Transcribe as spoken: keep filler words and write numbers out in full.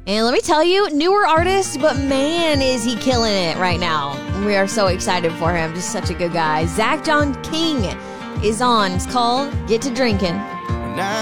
And let me tell you, newer artist, but man, is he killing it right now. We are so excited for him. Just such a good guy. Zach John King is on. It's called Get to Drinking. When I